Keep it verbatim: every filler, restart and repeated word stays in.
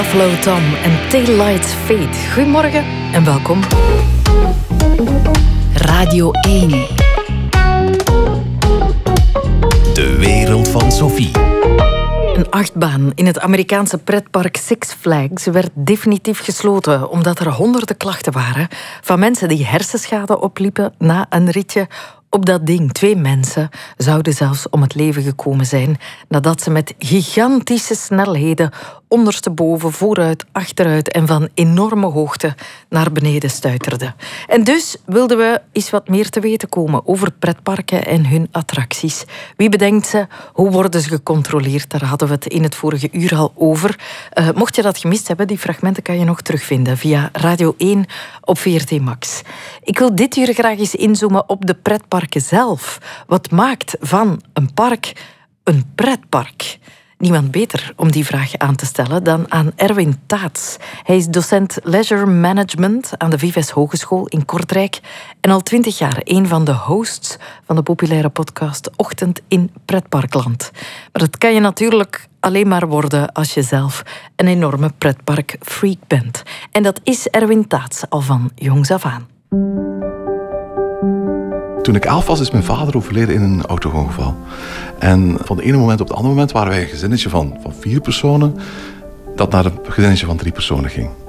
Buffalo Tom en Taillight Fate. Goedemorgen en welkom. Radio één. De wereld van Sophie. Een achtbaan in het Amerikaanse pretpark Six Flags werd definitief gesloten omdat er honderden klachten waren van mensen die hersenschade opliepen na een ritje op dat ding. Twee mensen zouden zelfs om het leven gekomen zijn nadat ze met gigantische snelheden ondersteboven, vooruit, achteruit en van enorme hoogte naar beneden stuiterden. En dus wilden we eens wat meer te weten komen over pretparken en hun attracties. Wie bedenkt ze? Hoe worden ze gecontroleerd? Daar hadden we het in het vorige uur al over. Uh, mocht je dat gemist hebben, die fragmenten kan je nog terugvinden via Radio één op V R T Max. Ik wil dit uur graag eens inzoomen op de pretparken zelf. Wat maakt van een park een pretpark? Niemand beter om die vraag aan te stellen dan aan Erwin Taats. Hij is docent Leisure Management aan de Vives Hogeschool in Kortrijk en al twintig jaar een van de hosts van de populaire podcast Ochtend in Pretparkland. Maar dat kan je natuurlijk alleen maar worden als je zelf een enorme pretparkfreak bent. En dat is Erwin Taats al van jongs af aan. Toen ik elf was, is mijn vader overleden in een auto-ongeval. En van het ene moment op het andere moment waren wij een gezinnetje van, van vier personen dat naar een gezinnetje van drie personen ging.